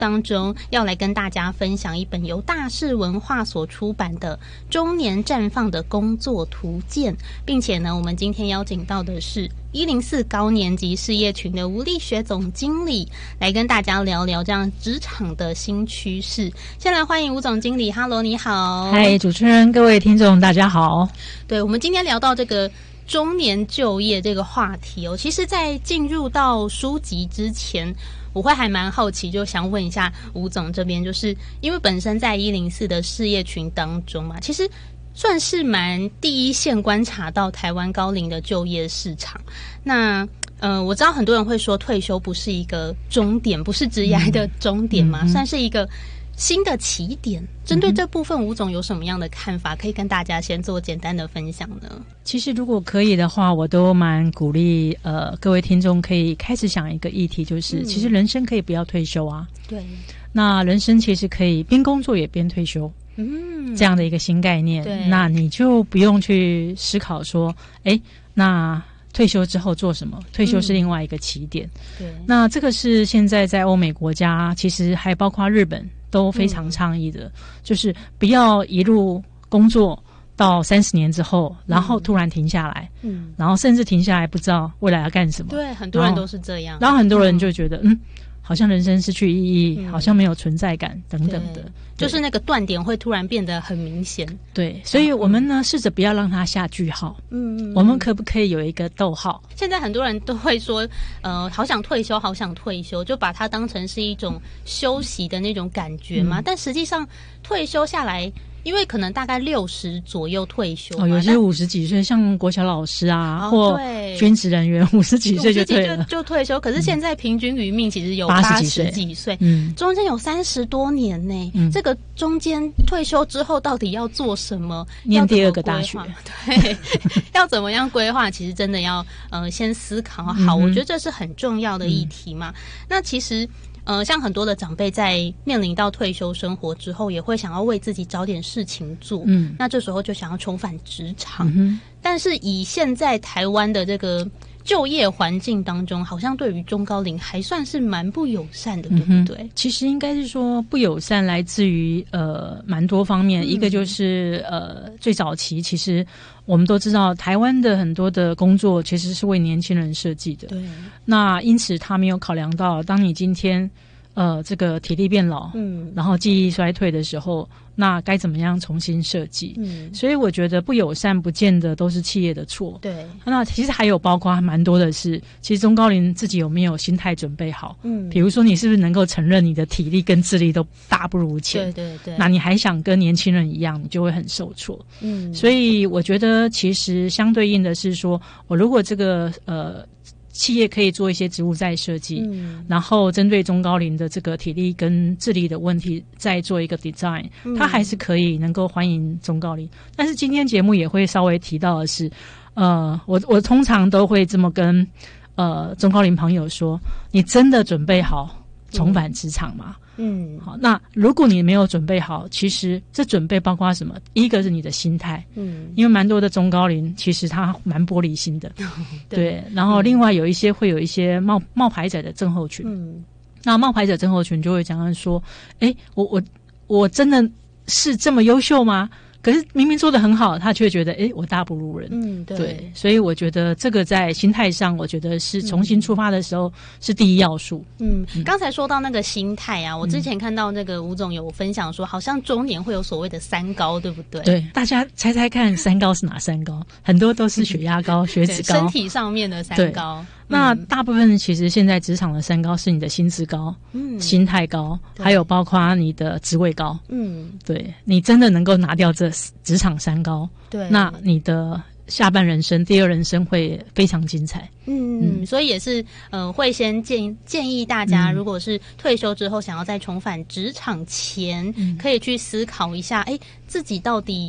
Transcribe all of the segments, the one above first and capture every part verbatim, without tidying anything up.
当中要来跟大家分享一本由大是文化所出版的《中年绽放的工作图鉴》，并且呢，我们今天邀请到的是一零四高年级事业群的吴丽雪总经理，来跟大家聊聊这样职场的新趋势。先来欢迎吴总经理。 Hello， 你好。 嗨，主持人，各位听众大家好。 对，我们今天聊到这个中年就业这个话题哦，其实在进入到书籍之前，我会还蛮好奇，就想问一下吴总这边，就是因为本身在一零四的事业群当中嘛，其实算是蛮第一线观察到台湾高龄的就业市场。那呃，我知道很多人会说退休不是一个终点，不是职涯的终点嘛，嗯、算是一个新的起点。针对这部分，吴总有什么样的看法？可以跟大家先做简单的分享呢？ 其实如果可以的话，我都蛮鼓励呃各位听众可以开始想一个议题，就是、嗯、其实人生可以不要退休啊。对，那人生其实可以边工作也边退休。嗯，这样的一个新概念，对，那你就不用去思考说，哎，那退休之后做什么？退休是另外一个起点。嗯、对，那这个是现在在欧美国家，其实还包括日本都非常倡议的，嗯、就是不要一路工作到三十年之后，然后突然停下来，嗯，然后甚至停下来不知道未来要干什么。 对，很多人都是这样。 然后很多人就觉得，嗯。嗯好像人生失去意义、嗯、好像没有存在感等等的， 就是那个断点会突然变得很明显。 对，所以我们呢试着不要让它下句号，嗯，我们可不可以有一个逗号？ 现在很多人都会说呃好想退休好想退休，就把它当成是一种休息的那种感觉嘛、嗯、但实际上退休下来，因为可能大概六十左右退休嘛， 哦，有些五十几岁，像国小老师啊，哦、或军职人员五十几岁就退了， 就, 就退休。可是现在平均余命其实有八十几岁，嗯，中间有三十多年呢、嗯。这个中间退休之后到底要做什么？ 念第二个大学， 对，要怎么样规划？其实真的要呃先思考好、嗯，我觉得这是很重要的议题嘛。嗯、那其实。呃，像很多的长辈在面临到退休生活之后，也会想要为自己找点事情做。嗯，那这时候就想要重返职场。嗯、但是以现在台湾的这个就业环境当中，好像对于中高龄还算是蛮不友善的，对不对？ 嗯、其实应该是说不友善来自于呃蛮多方面，嗯、一个就是呃最早期其实我们都知道台湾的很多的工作其实是为年轻人设计的，对。那因此他没有考量到，当你今天呃这个体力变老，嗯，然后记忆衰退的时候，那该怎么样重新设计？嗯，所以我觉得不友善不见得都是企业的错，对。那其实还有包括蛮多的是，其实中高龄自己有没有心态准备好？嗯，比如说你是不是能够承认你的体力跟智力都大不如前？对对对。那你还想跟年轻人一样，你就会很受挫。嗯，所以我觉得其实相对应的是说，我如果这个呃。企业可以做一些职务再设计、嗯、然后针对中高龄的这个体力跟智力的问题再做一个 design、嗯、它还是可以能够欢迎中高龄。但是今天节目也会稍微提到的是呃，我我通常都会这么跟呃中高龄朋友说，你真的准备好重返职场吗？嗯，好，那如果你没有准备好，其实这准备包括什么？一个是你的心态，嗯，因为蛮多的中高龄其实他蛮玻璃心的，哦、对, 对。然后另外有一些会有一些冒冒牌者的症候群，嗯，那冒牌者症候群就会讲说，哎，我我我真的是这么优秀吗？可是明明做得很好，他却觉得诶我大不如人。嗯，对。对，所以我觉得这个在心态上，我觉得是重新出发的时候是第一要素。 嗯，嗯刚才说到那个心态啊，我之前看到那个吴总有分享说，好像中年会有所谓的三高，对不对？ 对，大家猜猜看，三高是哪三高？很多都是血压高、血脂高， 身体上面的三高。 那大部分其实现在职场的三高是你的薪资高、嗯、心态高，还有包括你的职位高。嗯，对，你真的能够拿掉这职场三高，对，那你的下半人生、第二人生会非常精彩。 嗯嗯，所以也是呃，会先建建议大家、嗯，如果是退休之后想要再重返职场前，嗯、可以去思考一下，哎，自己到底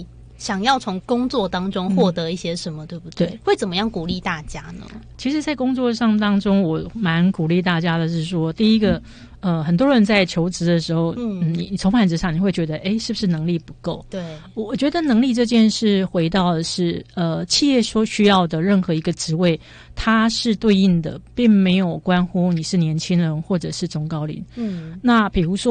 想要从工作当中获得一些什么，嗯、对不对？ 对， 会怎么样鼓励大家呢？ 其实，在工作上当中，我蛮鼓励大家的是说，第一个。嗯呃，很多人在求职的时候，嗯，你你重返职场，你会觉得，哎，是不是能力不够？ 对， 我我觉得能力这件事，回到的是，呃，企业所需要的任何一个职位，它是对应的，并没有关乎你是年轻人或者是中高龄。嗯，那比如说。